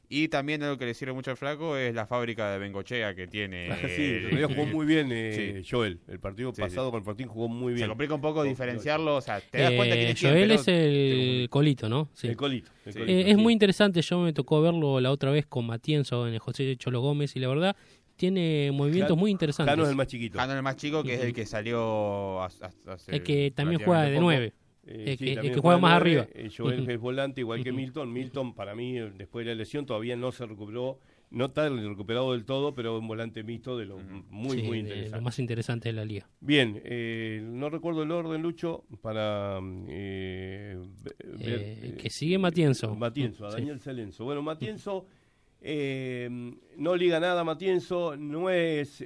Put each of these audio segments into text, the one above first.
Y también algo que le sirve mucho al flaco es la fábrica de Bengochea que tiene. Sí, jugó muy bien sí. Joel. El partido pasado con Fortín jugó muy bien. Se complica un poco diferenciarlo, o sea, te das cuenta quién es quién. Joel es el Colito, ¿no? Sí. El Colito. Es muy interesante, yo me tocó verlo la otra vez con Matienzo en el José Cholo Gómez y la verdad tiene movimientos muy interesantes. Jano es el más chiquito. Jano es el más chico, que es el que salió hace el que también juega de 9. El que juega más 9, arriba. Joel es volante, igual que Milton. Milton, para mí, después de la lesión, todavía no se recuperó. No está recuperado del todo, pero un volante mixto de lo muy interesante. Lo más interesante de la liga. Bien, no recuerdo el orden, Lucho, para... que sigue Matienzo. Matienzo, a Daniel Celenzo. Bueno, Matienzo... no liga nada Matienzo, no es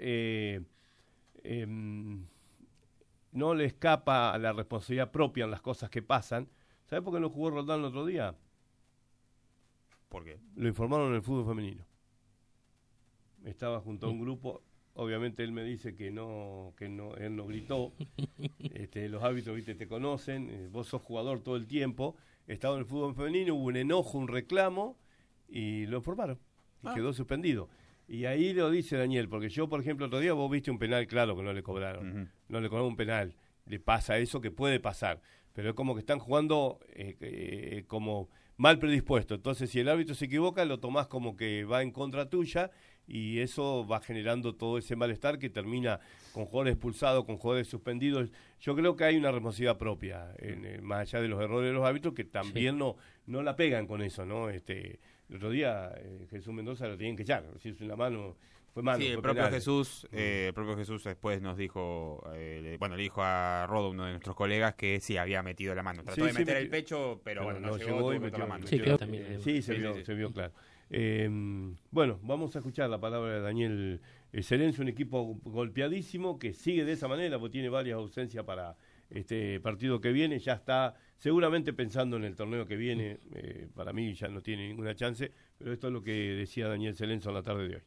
no le escapa a la responsabilidad propia en las cosas que pasan. ¿Sabes por qué no jugó Roldán el otro día? ¿Por qué? Lo informaron en el fútbol femenino. Estaba junto a un grupo, obviamente él me dice que no él no gritó. Los árbitros, viste, te conocen, vos sos jugador todo el tiempo. Estaba en el fútbol femenino, hubo un enojo, un reclamo y lo informaron y quedó suspendido. Y ahí lo dice Daniel, porque yo, por ejemplo, otro día vos viste un penal, claro que no le cobraron, no le cobraron un penal, le pasa eso que puede pasar, pero es como que están jugando como mal predispuesto. Entonces, si el árbitro se equivoca, lo tomás como que va en contra tuya y eso va generando todo ese malestar que termina con jugadores expulsados, con jugadores suspendidos. Yo creo que hay una responsabilidad propia, más allá de los errores de los árbitros, que también no la pegan con eso, ¿no? El otro día Jesús Mendoza lo tenían que echar, si es una mano, fue mano. Sí, fue el propio penal. Jesús después nos dijo, le dijo a Rodo, uno de nuestros colegas, que sí había metido la mano. Trató de meter el pecho, pero bueno, no llegó y metió la mano. Sí, quedó también. Se vio claro. Bueno, vamos a escuchar la palabra de Daniel Celenzo, un equipo golpeadísimo que sigue de esa manera, porque tiene varias ausencias para este partido que viene, ya está seguramente pensando en el torneo que viene, para mí ya no tiene ninguna chance, pero esto es lo que decía Daniel Celenzo en la tarde de hoy.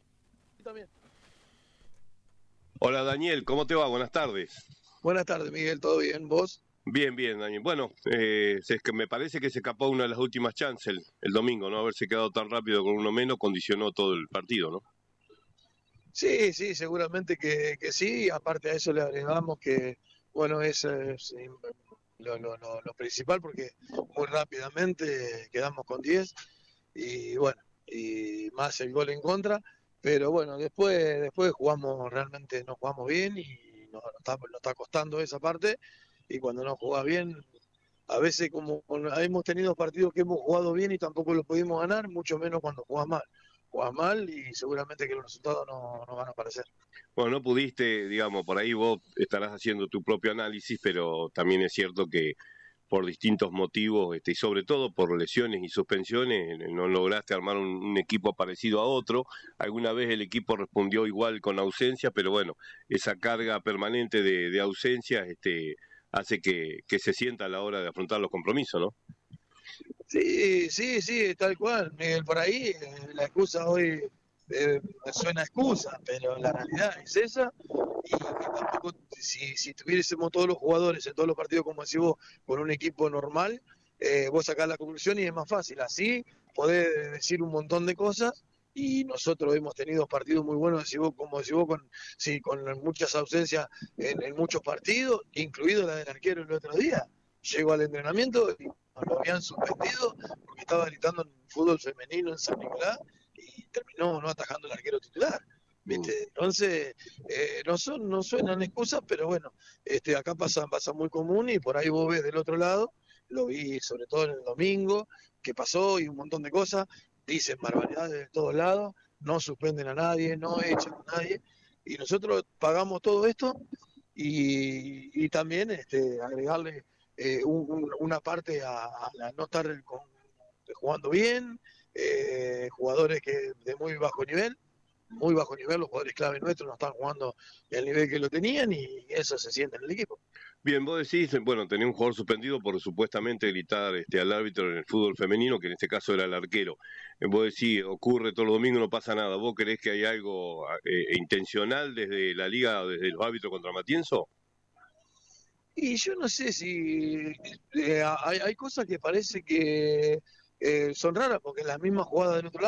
Hola Daniel, ¿cómo te va? Buenas tardes. Buenas tardes, Miguel, ¿todo bien? ¿Vos? Bien, Daniel. Bueno, me parece que se escapó una de las últimas chances el domingo, ¿no? Haberse quedado tan rápido con uno menos condicionó todo el partido, ¿no? Sí, seguramente que sí. Aparte a eso le agregamos que, bueno, es lo principal porque muy rápidamente quedamos con 10 y bueno, y más el gol en contra. Pero bueno, después jugamos, realmente no jugamos bien y nos está costando esa parte. Y cuando no jugás bien, a veces como hemos tenido partidos que hemos jugado bien y tampoco lo pudimos ganar, mucho menos cuando jugás mal. Jugás mal y seguramente que los resultados no van a aparecer. Bueno, no pudiste, digamos, por ahí vos estarás haciendo tu propio análisis, pero también es cierto que por distintos motivos, y sobre todo por lesiones y suspensiones, no lograste armar un equipo parecido a otro. Alguna vez el equipo respondió igual con ausencia, pero bueno, esa carga permanente de ausencias hace que se sienta a la hora de afrontar los compromisos, ¿no? Sí, tal cual, Miguel, por ahí la excusa hoy suena excusa, pero la realidad es esa, y que tampoco, si tuviésemos todos los jugadores en todos los partidos, como decís vos, con un equipo normal, vos sacás la conclusión y es más fácil, así podés decir un montón de cosas, y nosotros hemos tenido partidos muy buenos, como decís vos, con muchas ausencias en muchos partidos, incluido la del arquero el otro día. Llegó al entrenamiento y nos lo habían suspendido porque estaba gritando en fútbol femenino en San Nicolás y terminó no atajando el arquero titular. ¿Viste? Entonces, no suenan excusas, pero bueno, acá pasa muy común y por ahí vos ves del otro lado, lo vi sobre todo en el domingo, que pasó y un montón de cosas, dicen barbaridades de todos lados, no suspenden a nadie, no echan a nadie, y nosotros pagamos todo esto y también agregarle una parte a no estar jugando bien, jugadores que de muy bajo nivel, los jugadores clave nuestros no están jugando el nivel que lo tenían y eso se siente en el equipo. Bien, vos decís, bueno, tenía un jugador suspendido por supuestamente gritar al árbitro en el fútbol femenino, que en este caso era el arquero. Vos decís, ocurre todos los domingos, no pasa nada. ¿Vos creés que hay algo intencional desde la liga, desde los árbitros contra Matienzo? Y yo no sé si hay cosas que parece que son raras, porque las mismas jugadas del otro lado